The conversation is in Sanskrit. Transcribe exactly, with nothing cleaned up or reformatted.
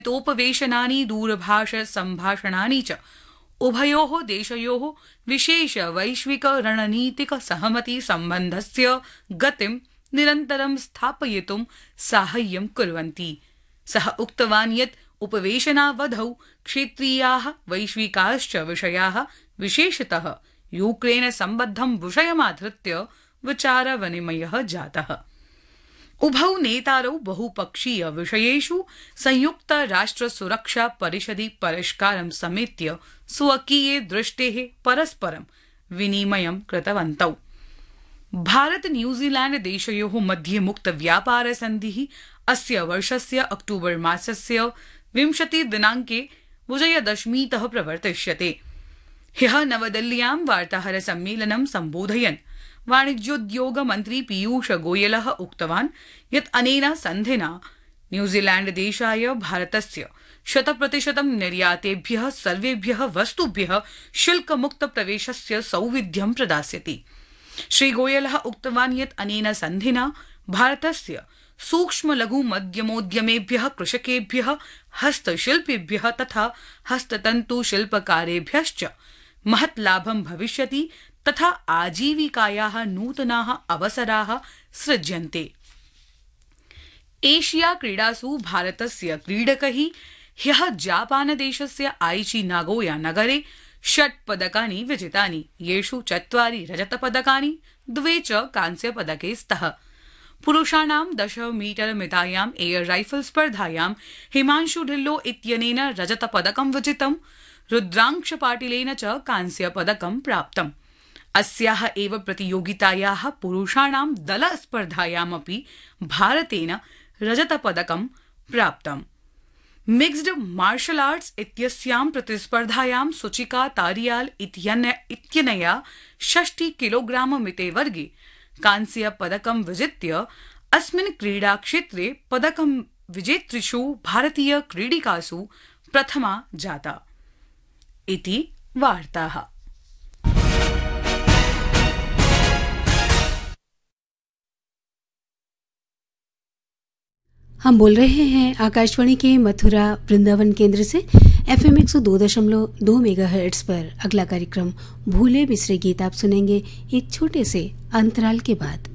तोपवेशनानि दूरभाष सम्भाषणानि च उभयोः देशयोः विशेष वैश्विक रणनीतिक सहमति सम्बन्धस्य गतिं निरन्तरं स्थापयितुं साहाय्यं कुर्वन्ति। सः उक्तवान् यत् उपवेशनावधौ क्षेत्रीयाः वैश्विकाश्च विषयाः विशेषतः यूक्रेन सम्बद्धं विषयमाधृत्य विचारविनिमयः जातः। उभौ नेतारौ बहुपक्षीय विषयेषु संयुक्त राष्ट्र सुरक्षा परिषदि परिष्कारं समेत्य स्वकीये दृष्टेः परस्परं विनिमयं कृतवन्तौ। भारत न्यूजीलैंड देशयोः मध्ये मुक्त व्यापार संधिः अस्य वर्षस्य अक्टोबर मासस्य विंशति दिनाङ्के विजयदशमीतः प्रवर्तिष्यते। ह्यः नवदिल्ल्यां वार्ताहर सम्मेलनं सम्बोधयन् वाणिज्योद्योग मन्त्री पीयूष गोयलः उक्तवान् यत् अनेन सन्धिना न्यूजीलैंड देशाय भारतस्य शतप्रतिशतं निर्यातेभ्यः सर्वेभ्यः वस्तुभ्यः शुल्कमुक्त प्रवेशस्य सौविध्यं प्रदास्यति। श्रीगोयलः उक्तवान् यत् अनेन सन्धिना भारतस्य सूक्ष्म लघु मध्यमोद्यमेभ्यः कृषकेभ्यः हस्तशिल्पिभ्यः तथा हस्ततन्तु शिल्पकारेभ्यश्च महत् लाभं भविष्यति तथा आजीविकायाः नूतनाः अवसराः सृज्यन्ते। एशिया क्रीडासु भारतस्य क्रीडकैः ह्यः जापानदेशस्य आइची नागोया नगरे षट् पदकानि विजितानि, येषु चत्वारि रजतपदकानि द्वे च कांस्यपदके स्तः। पुरुषाणां दश मीटर मितायाम् एयर राइफल स्पर्धायां हिमांशु ढिल्लो इत्यनेन रजतपदकं विजितं, रुद्रांश पाटिलेन च कांस्यपदकं प्राप्तम्। अस्याः एव प्रतियोगितायाः पुरुषाणां दलस्पर्धायामपि भारतेन रजतपदकं प्राप्तम्। मिक्स्ड मार्शल आर्ट्स इत्यस्यां प्रतिस्पर्धायां सुचिका तारियाल इत्यनया षष्टि किलोग्राम मिते वर्गे कांस्य पदकं विजित्य अस्मिन् क्रीडाक्षेत्रे पदकं विजेतृषु भारतीय क्रीडिकासु प्रथमा जाता। इति वार्ताः। हम बोल रहे हैं आकाशवाणी के मथुरा वृंदावन केंद्र से एफएम एक सौ दो दशमलव दो मेगाहर्ट्ज पर। अगला कार्यक्रम भूले बिसरे गीत आप सुनेंगे एक छोटे से अंतराल के बाद।